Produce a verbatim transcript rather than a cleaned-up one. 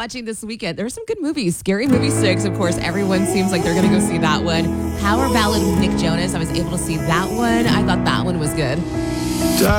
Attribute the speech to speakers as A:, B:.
A: watching this weekend? There's some good movies. Scary Movie six, of course. Everyone seems like they're going to go see that one. Power Ballad with Nick Jonas. I was able to see that one. I thought that one was good.